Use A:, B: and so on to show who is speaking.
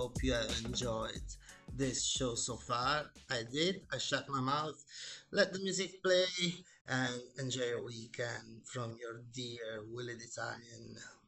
A: hope you have enjoyed this show so far. I did. I shut my mouth, let the music play, and enjoy your weekend from your dear Willie the Italian.